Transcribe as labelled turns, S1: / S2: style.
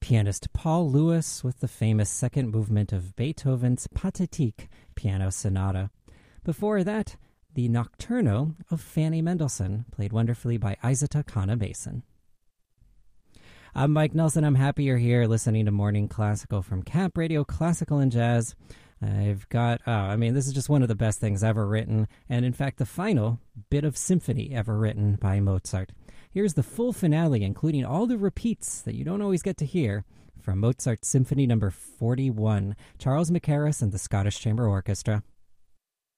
S1: pianist Paul Lewis with the famous second movement of Beethoven's Pathetique piano sonata. Before that, the Nocturno of Fanny Mendelssohn, played wonderfully by Isata Kana-Mason. I'm Mike Nelson. I'm happy you're here listening to Morning Classical from Camp Radio Classical and Jazz. I've got, this is just one of the best things ever written, and in fact, the final bit of symphony ever written by Mozart. Here's the full finale, including all the repeats that you don't always get to hear, from Mozart's Symphony No. 41, Charles Mackerras and the Scottish Chamber Orchestra.